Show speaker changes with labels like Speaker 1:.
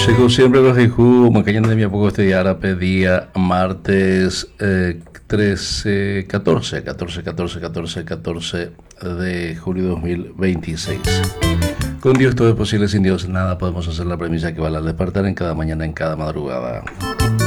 Speaker 1: Llegó siempre los Jejú, mañana de mi poco este día, pedía martes 13, 14 de julio de 2026. Con Dios todo es posible, sin Dios nada podemos hacer, la premisa que vale al despertar en cada mañana, en cada madrugada.